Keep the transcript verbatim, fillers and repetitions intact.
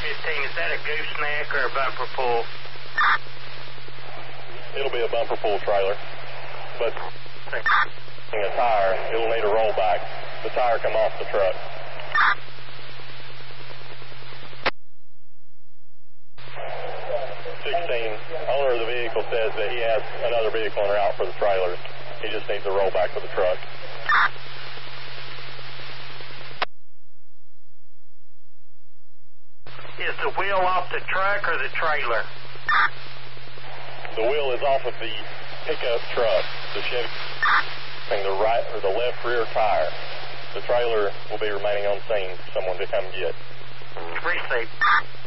fifteen, is that a gooseneck or a bumper pull? It'll be a bumper pull trailer, but a tire, it'll need a rollback. The tire come off the truck. sixteen, owner of the vehicle says that he has another vehicle en route for the trailers. He just needs a rollback for the truck. Is the wheel off the truck or the trailer? The wheel is off of the pickup truck, the Chevy, and the right or the left rear tire. The trailer will be remaining on scene for someone to come get. Appreciate it.